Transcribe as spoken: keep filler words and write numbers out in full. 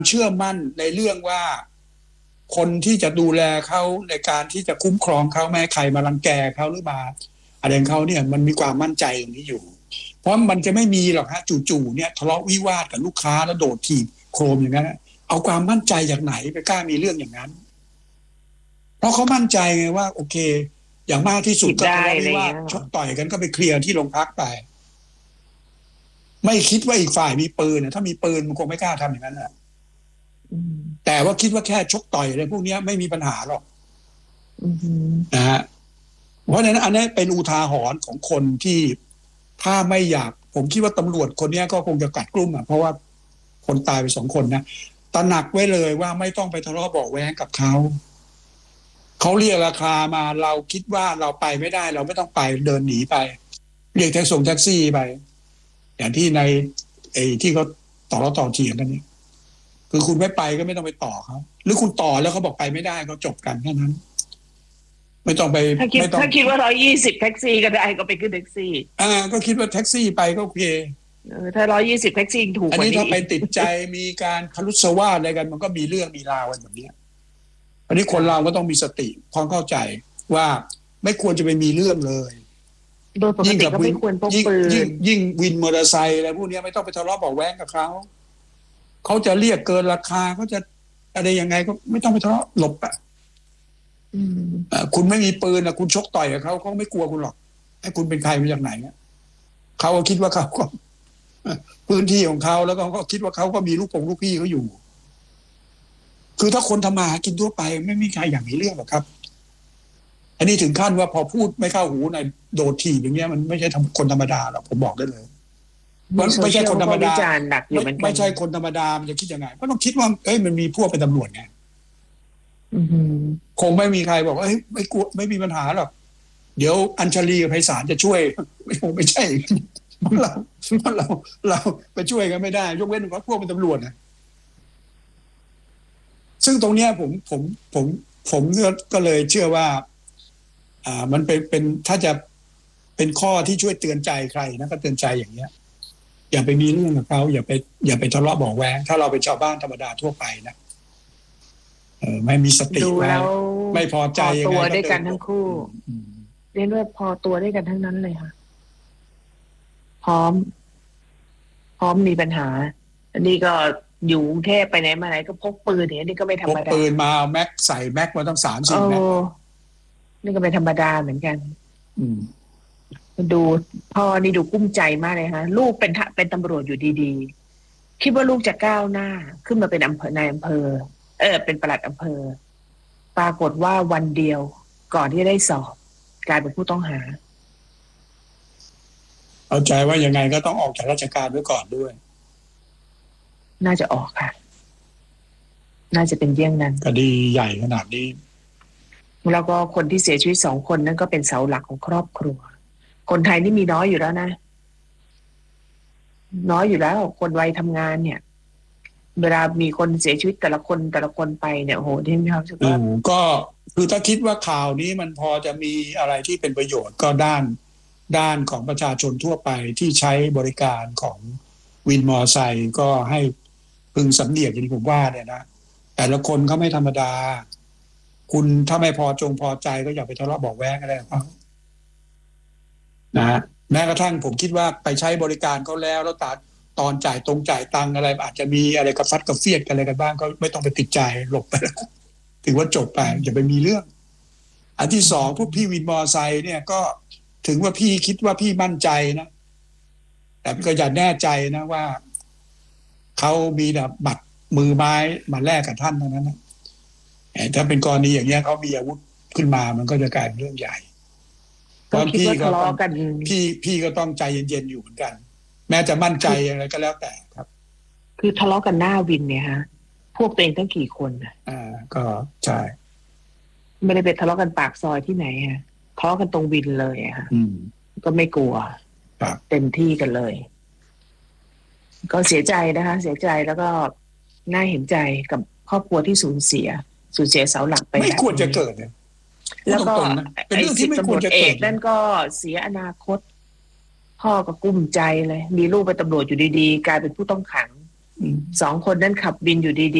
เชื่อมั่นในเรื่องว่าคนที่จะดูแลเขาในการที่จะคุ้มครองเขาไม่ให้ใครมารังแกเขาหรือมาอะไรของเขาเนี่ยมันมีความมั่นใจตรงนี้อยู่เพราะมันจะไม่มีหรอกฮะจู่ๆเนี่ยทะเลาะวิวาทกับลูกค้าแล้วโดดถีบโครมอย่างนั้นเอาความมั่นใจจากไหนไปกล้ามีเรื่องอย่างนั้นเพราะเขามั่นใจไงว่าโอเคอย่างมากที่สุดก็ทะเลาะวิวาทชกต่อยกันก็ไปเคลียร์ที่โรงพักไปไม่คิดว่าอีกฝ่ายมีปืนนะถ้ามีปืนมันคงไม่กล้าทำอย่างนั้นแหละแต่ว่าคิดว่าแค่ชกต่อยอะไรพวกนี้ไม่มีปัญหาหรอกนะฮะเพราะฉะนั้นอันนี้เป็นอุทาหรณ์ของคนที่ถ้าไม่อยากผมคิดว่าตำรวจคนนี้ก็คงจะกัดกลุ่มอ่ะเพราะว่าคนตายไปสองคนนะตระหนักไว้เลยว่าไม่ต้องไปทะเลาะเบาะแว้งกับเขาเขาเรียกราคามาเราคิดว่าเราไปไม่ได้เราไม่ต้องไปเดินหนีไปเรียกแท็กซี่แท็กซี่ไปอย่างที่ในไอ้ที่เขาต่อแล้วต่อเถียงกันนี่คือคุณไม่ไปก็ไม่ต้องไปต่อเขาหรือคุณต่อแล้วเขาบอกไปไม่ได้ก็จบกันแค่นั้นไม่ต้องไปถ้าคิดถ้าคิดว่าร้อยยี่สิบแท็กซี่ก็ได้ก็ไปขึ้นแท็กซี่อ่าก็คิดว่าแท็กซี่ไปก็โอเคถ้าร้อยยี่สิบแท็กซี่ถูกกว่านี้อันนี้ถ้าไปติดใจมีการคลุสวาทอะไรกันมันก็มีเรื่องมีราวกันแบบนี้อันนี้คนเราก็ต้องมีสติพร้อมเข้าใจว่าไม่ควรจะไปมีเรื่องเลยโดยปกติก็ไม่ควรพกปืนยิ่งยิ่งวินมอเตอร์ไซค์อะไรพวกนี้ไม่ต้องไปทะเลาะเบาะแว้งกับเขาเขาจะเรียกเกินราคาเขาจะอะไรยังไงก็ไม่ต้องไปทะเลาะหลบอ่ะคุณไม่มีปืนนะคุณชกต่อยกับเขาเขาไม่กลัวคุณหรอกให้คุณเป็นใครมาจากไหนเขาก็คิดว่าเขาก็พื้นที่ของเขาแล้วก็เขาคิดว่าเขาก็มีลูกปงลูกพี่เขาอยู่คือถ้าคนทำมาหากินทั่วไปไม่มีใครอย่างนี้เรื่องหรอกครับอันนี้ถึงขั้นว่าพอพูดไม่เข้าหูในโดดถีบอย่างเงี้ยมันไม่ใช่คนธรรมดาหรอกผมบอกได้เลยไม่ใช่คนธรรมดาไม่ใช่คนธรรมดามันจะคิดยังไงก็ต้องคิดว่าเอ้ยมันมีพวกเป็นตำรวจไงคงไม่มีใครบอกว่าเฮ้ยไม่กลัวไม่มีปัญหาหรอกเดี๋ยวอัญชลีกับไพศาลจะช่วยไม่คงไม่ใช่เราเราเราไปช่วยกันไม่ได้ยกเว้นว่าพวกเป็นตำรวจนะซึ่งตรงเนี้ยผมผมผมผมก็เลยเชื่อว่าอ่ามันเป็นเป็นถ้าจะเป็นข้อที่ช่วยเตือนใจใครนะก็เตือนใจอย่างเนี้ยอย่าไปมีเรื่องกับเขาอย่าไปอย่าไปทะเลาะเบาะแว้งถ้าเราเป็นชาวบ้านธรรมดาทั่วไปนะเออไม่มีสติไว้ไม่พอใจยังไงตัวด้วยกันทั้งคู่เรียนว่าพอตัวด้วยกันทั้งนั้นเลยค่ะพร้อมพร้อมมีปัญหาอันนี้ก็อยู่กรุงเทพไปไหนมาไหนก็พกปืนเนี่ยนี่ก็ไม่ธรรมดาพกปืนมาเอาแม็กใส่แม็กมาตั้งสามสี่แม็กนี่ก็ไม่ธรรมดาเหมือนกันดูพ่อนี่ดูกุ้มใจมากเลยฮะลูกเป็นเป็นตำรวจอยู่ดีๆคิดว่าลูกจะก้าวหน้าขึ้นมาเป็นอำเภอนายอำเภอเออเป็นปลัดอำเภอปรากฏว่าวันเดียวก่อนที่ได้สอบกลายเป็นผู้ต้องหาเอาใจว่ายังไงก็ต้องออกจากราชการไว้ก่อนด้วยน่าจะออกค่ะน่าจะเป็นเยี่ยงนั้นคดีใหญ่ขนาดนี้แล้วก็คนที่เสียชีวิตสองคนนั่นก็เป็นเสาหลักของครอบครัวคนไทยนี่มีน้อยอยู่แล้วนะน้อยอยู่แล้วคนวัยทำงานเนี่ยเวลามีคนเสียชีวิตแต่ละคนแต่ละคนไปเนี่ยโหที่มีความรู้สึกว่าก็คือถ้าคิดว่าข่าวนี้มันพอจะมีอะไรที่เป็นประโยชน์ก็ด้านด้านของประชาชนทั่วไปที่ใช้บริการของวินมอเตอร์ไซค์ก็ให้พึงสำเนียกอย่างที่ผมว่าเนี่ยนะแต่ละคนเขาไม่ธรรมดาคุณถ้าไม่พอจงพอใจก็อย่าไปทะเลาะเบาะแว้งอะไรเขานะแม้กระทั่งผมคิดว่าไปใช้บริการเขาแล้วแล้วตัดตอนจ่ายตรงจ่ายตังอะไรอาจจะมีอะไรกระฟัดกระเฟียดกันอะไรกันบ้างก็ไม่ต้องไปติดใจหลบไปถือว่าจบไปอย่าไปมีเรื่องอันที่สองพวกพี่วินมอเตอร์ไซค์เนี่ยก็ถึงว่าพี่คิดว่าพี่มั่นใจนะแต่ก็อย่าแน่ใจนะว่าเขามีแบบบัตรมือไม้มาแลกกับท่านเท่านั้นนะถ้าเป็นกรณีอย่างเงี้ยเขามีอาวุธขึ้นมามันก็จะกลายเป็นเรื่องใหญ่ตอนพี่ก็ต้องพี่พี่ก็ต้องใจเย็นๆอยู่เหมือนกันแม้จะมั่นใจอะไรก็แล้วแต่ครับคือทะเลาะกันหน้าวินเนี่ยฮะพวกตัวเองตั้งกี่คนอ่าก็ใช่ไม่ได้ไปทะเลาะกันปากซอยที่ไหนฮะทะเลาะกันตรงวินเลยฮะก็ไม่กลัวเต็มที่กันเลยก็เสียใจนะคะเสียใจแล้วก็น่าเห็นใจกับครอบครัวที่สูญเสียสูญเสียเสาหลักไปไม่ควรจะเกิดเนี่ยแล้วก็เป็นเรื่องที่ไม่ควรจะเกิดนั่นก็เสียอนาคตพ่อก็กุ้มใจเลยมีลูกเป็นตำรวจอยู่ดีๆกลายเป็นผู้ต้องขังสองคนนั้นขับวินอยู่ดี